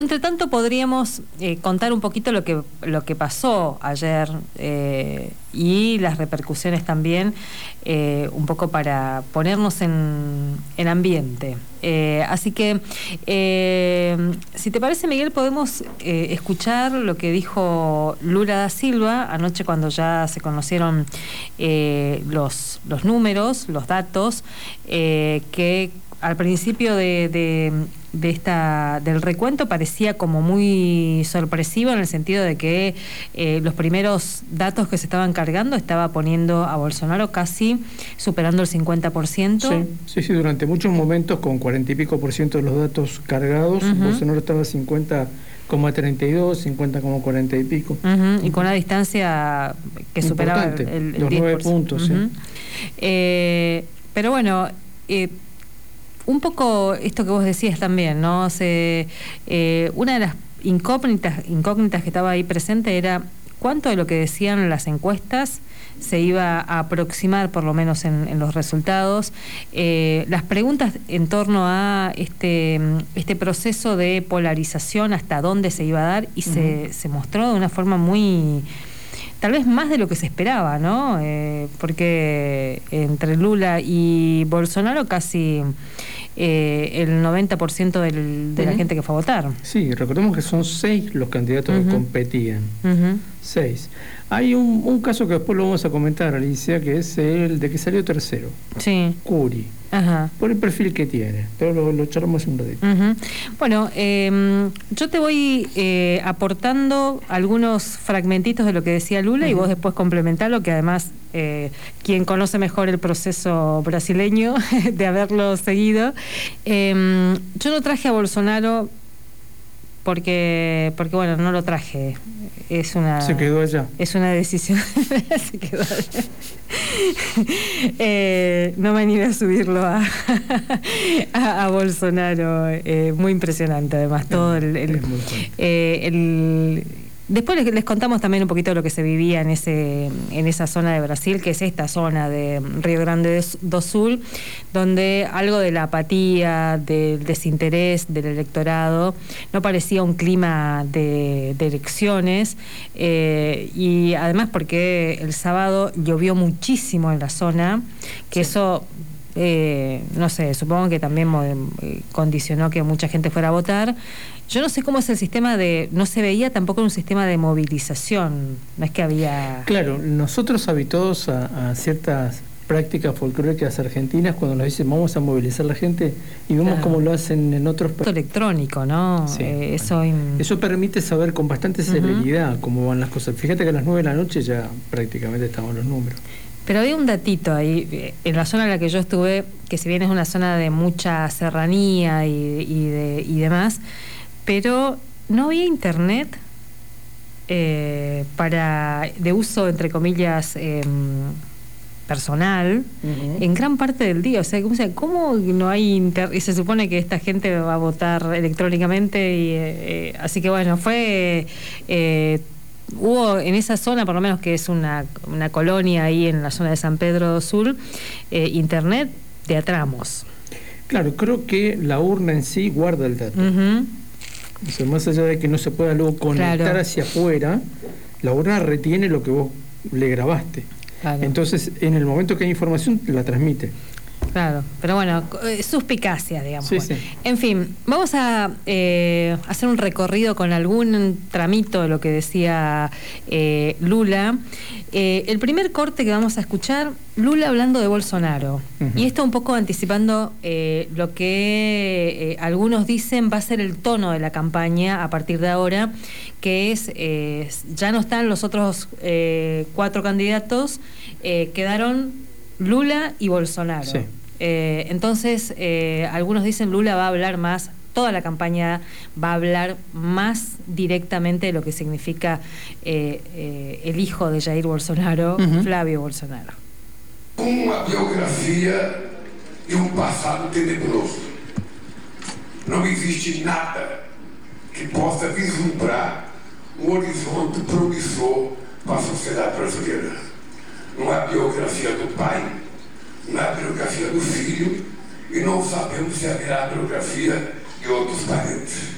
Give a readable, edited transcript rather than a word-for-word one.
Entre tanto, podríamos contar un poquito lo que pasó ayer y las repercusiones también, un poco para ponernos en ambiente. Así que, si te parece, Miguel, podemos escuchar lo que dijo Lula da Silva anoche cuando ya se conocieron los números, los datos, que al principio del recuento parecía como muy sorpresivo, en el sentido de que los primeros datos que se estaban cargando estaba poniendo a Bolsonaro casi superando el 50%. Sí, durante muchos momentos con 40 y pico % de los datos cargados, Bolsonaro estaba 50,32, 50,40 y pico. Y con una distancia que superaba el 10%. Los 9 puntos, pero bueno, un poco esto que vos decías también, ¿no? Una de las incógnitas que estaba ahí presente era cuánto de lo que decían las encuestas se iba a aproximar, por lo menos en los resultados. Las preguntas en torno a este proceso de polarización, hasta dónde se iba a dar, y se mostró de una forma muy... tal vez más de lo que se esperaba, ¿no? Porque entre Lula y Bolsonaro casi el 90% de la gente que fue a votar. Sí, recordemos que son 6 los candidatos que competían. 6. Hay un caso que después lo vamos a comentar, Alicia, que es el de que salió tercero. Sí. Curi. Por el perfil que tiene. Pero lo charlamos un ratito. Bueno, yo te voy aportando algunos fragmentitos de lo que decía Lula, y vos después complementalo, que además quien conoce mejor el proceso brasileño de haberlo seguido. Yo no traje a Bolsonaro porque bueno, no lo traje. Se quedó allá. Es una decisión. Se quedó allá. No me animé a subirlo a Bolsonaro. Muy impresionante, además, todo Después les contamos también un poquito de lo que se vivía en esa zona de Brasil, que es esta zona de Río Grande do Sul, donde algo de la apatía, del desinterés del electorado, no parecía un clima de elecciones, y además porque el sábado llovió muchísimo en la zona, que eso... no sé, supongo que también condicionó que mucha gente fuera a votar. Yo no sé cómo es el sistema no se veía tampoco un sistema de movilización, no es que había... Claro, nosotros habituados a ciertas prácticas folclóricas argentinas, cuando nos dicen vamos a movilizar a la gente, y vemos cómo lo hacen en otros países. Electrónico, ¿no? Sí, eso permite saber con bastante celeridad cómo van las cosas. Fíjate que a las 9 de la noche ya prácticamente estaban los números. Pero había un datito ahí, en la zona en la que yo estuve, que si bien es una zona de mucha serranía y demás, pero no había internet de uso, entre comillas, personal, en gran parte del día. O sea, ¿cómo no hay internet? Y se supone que esta gente va a votar electrónicamente, y así que bueno, hubo en esa zona, por lo menos, que es una colonia ahí en la zona de San Pedro Sur, internet de a tramos. Claro, creo que la urna en sí guarda el dato. O sea, más allá de que no se pueda luego conectar hacia afuera, la urna retiene lo que vos le grabaste. Entonces, en el momento que hay información, la transmite. Claro, pero bueno, suspicacia, digamos. Sí. En fin, vamos a hacer un recorrido con algún tramito de lo que decía Lula. El primer corte que vamos a escuchar, Lula hablando de Bolsonaro. Y esto un poco anticipando lo que algunos dicen va a ser el tono de la campaña a partir de ahora, que es, ya no están los otros 4 candidatos, quedaron Lula y Bolsonaro. Sí. Entonces, algunos dicen Lula va a hablar más, toda la campaña va a hablar más directamente de lo que significa el hijo de Jair Bolsonaro, Flávio Bolsonaro. Uma biografia e passado tenebroso. Não existe nada que possa vislumbrar horizonte promissor para a sociedade brasileira. Não há biografia do pai, não há biografia do filho, e não sabemos se haverá biografia de outros parentes.